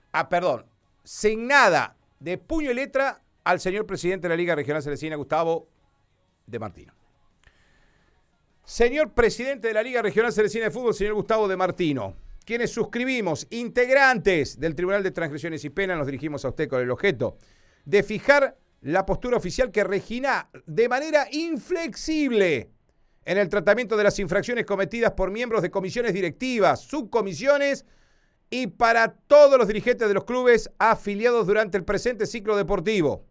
perdón, sin nada de puño y letra al señor presidente de la Liga Regional Salesina, Gustavo De Martino. Señor presidente de la Liga Regional Salesina de Fútbol, señor Gustavo De Martino, quienes suscribimos, integrantes del Tribunal de Transgresiones y Penas, nos dirigimos a usted con el objeto de fijar la postura oficial que regirá de manera inflexible en el tratamiento de las infracciones cometidas por miembros de comisiones directivas, subcomisiones y para todos los dirigentes de los clubes afiliados durante el presente ciclo deportivo.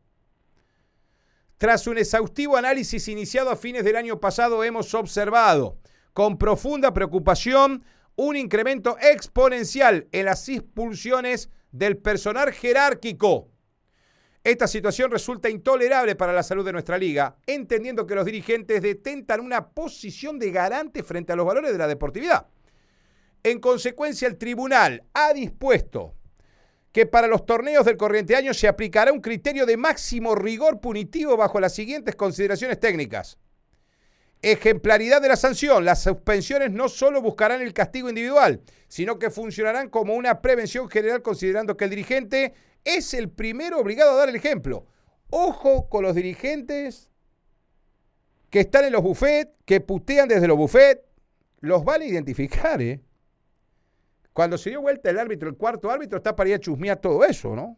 Tras un exhaustivo análisis iniciado a fines del año pasado, hemos observado con profunda preocupación un incremento exponencial en las expulsiones del personal jerárquico. Esta situación resulta intolerable para la salud de nuestra liga, entendiendo que los dirigentes detentan una posición de garante frente a los valores de la deportividad. En consecuencia, el tribunal ha dispuesto que para los torneos del corriente año se aplicará un criterio de máximo rigor punitivo bajo las siguientes consideraciones técnicas. Ejemplaridad de la sanción. Las suspensiones no solo buscarán el castigo individual, sino que funcionarán como una prevención general, considerando que el dirigente es el primero obligado a dar el ejemplo. Ojo con los dirigentes que están en los buffets, que putean desde los buffets. Los van a identificar, ¿eh? Cuando se dio vuelta el árbitro, el cuarto árbitro, está para ir a chusmear todo eso, ¿no?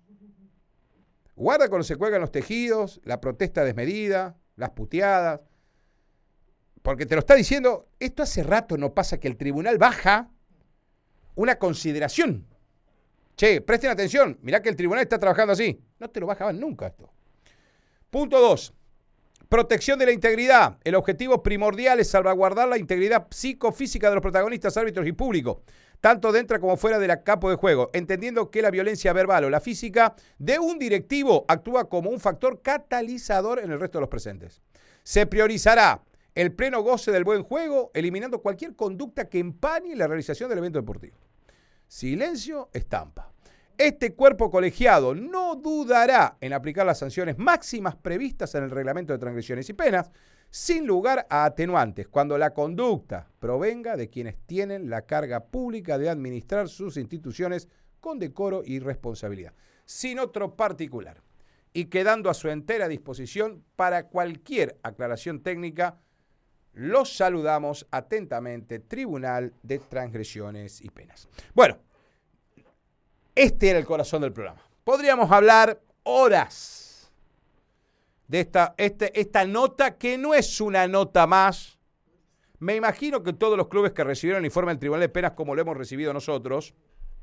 Guarda cuando se cuelgan los tejidos, la protesta desmedida, las puteadas. Porque te lo está diciendo, esto hace rato no pasa que el tribunal baja una consideración. Che, presten atención, mirá que el tribunal está trabajando así. No te lo bajaban nunca esto. Punto 2. Protección de la integridad. El objetivo primordial es salvaguardar la integridad psicofísica de los protagonistas, árbitros y público, tanto dentro como fuera del campo de juego, entendiendo que la violencia verbal o la física de un directivo actúa como un factor catalizador en el resto de los presentes. Se priorizará el pleno goce del buen juego, eliminando cualquier conducta que empañe la realización del evento deportivo. Silencio, estampa. Este cuerpo colegiado no dudará en aplicar las sanciones máximas previstas en el reglamento de transgresiones y penas, sin lugar a atenuantes, cuando la conducta provenga de quienes tienen la carga pública de administrar sus instituciones con decoro y responsabilidad, sin otro particular, y quedando a su entera disposición para cualquier aclaración técnica. Los saludamos atentamente, Tribunal de Transgresiones y Penas. Bueno, este era el corazón del programa. Podríamos hablar horas de esta nota, que no es una nota más. Me imagino que todos los clubes que recibieron el informe del Tribunal de Penas, como lo hemos recibido nosotros,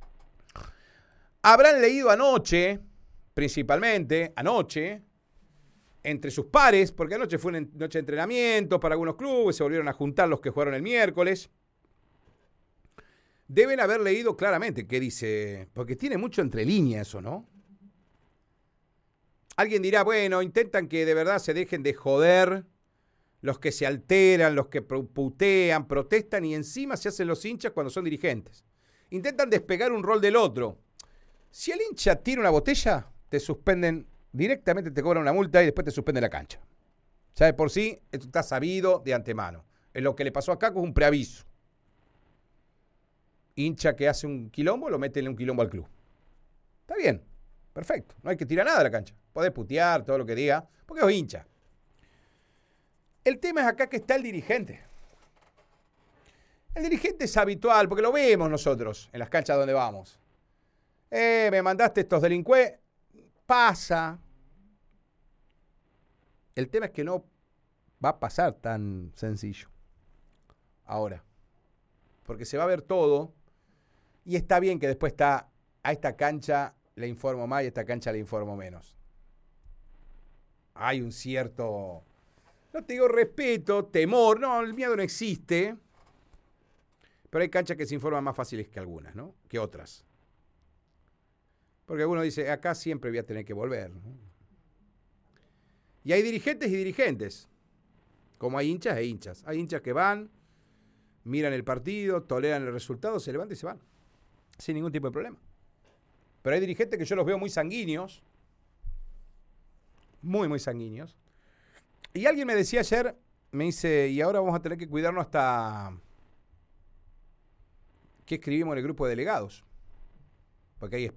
habrán leído anoche, principalmente anoche, entre sus pares, porque anoche fue una noche de entrenamiento para algunos clubes, se volvieron a juntar los que jugaron el miércoles. Deben haber leído claramente qué dice, porque tiene mucho entre líneas eso, ¿no? Alguien dirá, bueno, intentan que de verdad se dejen de joder los que se alteran, los que putean, protestan y encima se hacen los hinchas cuando son dirigentes. Intentan despegar un rol del otro. Si el hincha tira una botella, te suspenden directamente, te cobran una multa y después te suspenden la cancha. Ya de por sí, esto está sabido de antemano. En lo que le pasó a Caco es un preaviso. Hincha que hace un quilombo, lo meten en un quilombo al club. Está bien, perfecto. No hay que tirar nada de la cancha. Podés putear, todo lo que diga, porque es hincha. El tema es acá que está el dirigente. El dirigente es habitual, porque lo vemos nosotros en las canchas donde vamos. Me mandaste estos delincuentes. Pasa. El tema es que no va a pasar tan sencillo. Ahora. Porque se va a ver todo. Y está bien que después está, a esta cancha le informo más y a esta cancha le informo menos. Hay un cierto, no te digo respeto, temor, no, el miedo no existe. Pero hay canchas que se informan más fáciles que algunas, ¿no? Que otras. Porque uno dice, acá siempre voy a tener que volver, ¿no? Y hay dirigentes y dirigentes. Como hay hinchas e hinchas. Hay hinchas que van, miran el partido, toleran el resultado, se levantan y se van. Sin ningún tipo de problema. Pero hay dirigentes que yo los veo muy sanguíneos. Muy, muy sanguíneos. Y alguien me decía ayer, me dice, y ahora vamos a tener que cuidarnos hasta qué escribimos en el grupo de delegados. Porque hay